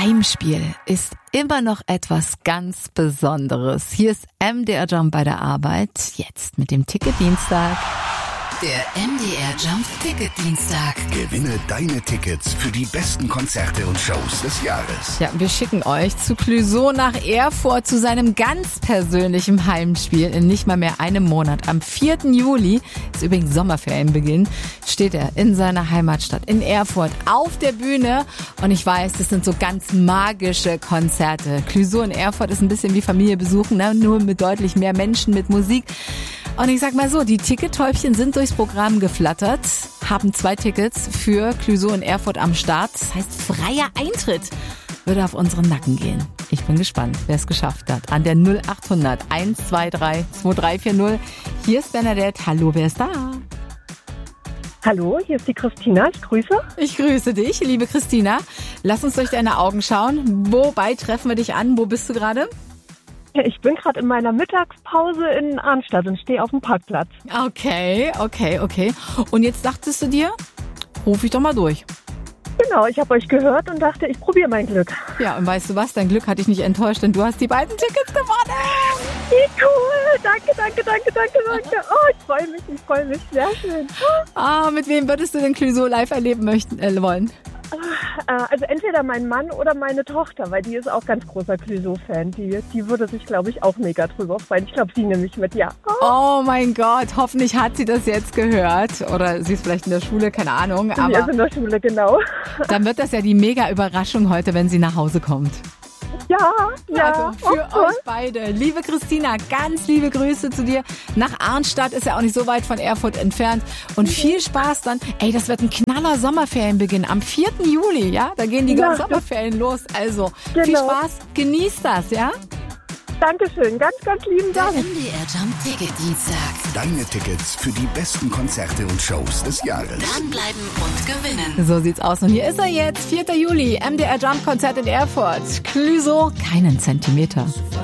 Heimspiel ist immer noch etwas ganz Besonderes. Hier ist MDR Jump bei der Arbeit, jetzt mit dem Ticketdienstag. Der MDR Jump Ticketdienstag. Gewinne deine Tickets für die besten Konzerte und Shows des Jahres. Ja, wir schicken euch zu Clouseau nach Erfurt zu seinem ganz persönlichen Heimspiel in nicht mal mehr einem Monat. Am 4. Juli, ist übrigens Sommerferienbeginn, steht er in seiner Heimatstadt in Erfurt auf der Bühne. Und ich weiß, das sind so ganz magische Konzerte. Clouseau in Erfurt ist ein bisschen wie Familie besuchen, ne? Nur mit deutlich mehr Menschen, mit Musik. Und ich sag mal so, die Tickethäubchen sind durchs Programm geflattert, haben 2 Tickets für Clouseau in Erfurt am Start. Das heißt, freier Eintritt würde auf unseren Nacken gehen. Ich bin gespannt, wer es geschafft hat. An der 0800 123 2340. Hier ist Bernadette. Hallo, wer ist da? Hallo, hier ist die Christina. Ich grüße. Ich grüße dich, liebe Christina. Lass uns durch deine Augen schauen. Wobei treffen wir dich an? Wo bist du gerade? Ich bin gerade in meiner Mittagspause in Arnstadt und stehe auf dem Parkplatz. Okay. Und jetzt dachtest du dir, ruf ich doch mal durch. Genau, ich habe euch gehört und dachte, ich probiere mein Glück. Ja, und weißt du was? Dein Glück hat dich nicht enttäuscht, denn du hast die beiden Tickets gewonnen. Wie cool! Danke. Oh, ich freue mich. Sehr schön. Mit wem würdest du den Clouseau live erleben wollen? Also entweder mein Mann oder meine Tochter, weil die ist auch ganz großer Clouseau-Fan. Die würde sich, glaube ich, auch mega drüber freuen. Ich glaube, sie nämlich mit, ja. Oh mein Gott, hoffentlich hat sie das jetzt gehört. Oder sie ist vielleicht in der Schule, keine Ahnung. Aber sie ist in der Schule, genau. Dann wird das ja die mega Überraschung heute, wenn sie nach Hause kommt. Ja. Also für euch beide. Liebe Christina, ganz liebe Grüße zu dir. Nach Arnstadt ist ja auch nicht so weit von Erfurt entfernt. Und viel Spaß dann. Ey, das wird ein knaller Sommerferienbeginn am 4. Juli, ja? Da gehen die ganzen Sommerferien los. Also viel Spaß, genießt das, ja? Dankeschön, ganz lieben Dank. Der MDR Jump Ticketdienstag. Deine Tickets für die besten Konzerte und Shows des Jahres. Dranbleiben und gewinnen. So sieht's aus. Und hier ist er jetzt, 4. Juli, MDR Jump Konzert in Erfurt. Clouseau, keinen Zentimeter.